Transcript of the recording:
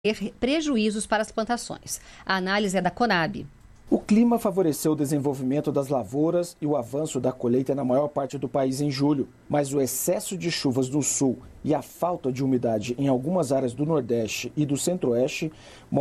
ter prejuízos para as plantações. A análise é da Conab. O clima favoreceu o desenvolvimento das lavouras e o avanço da colheita na maior parte do país em julho, mas o excesso de chuvas no sul e a falta de umidade em algumas áreas do Nordeste e do Centro-Oeste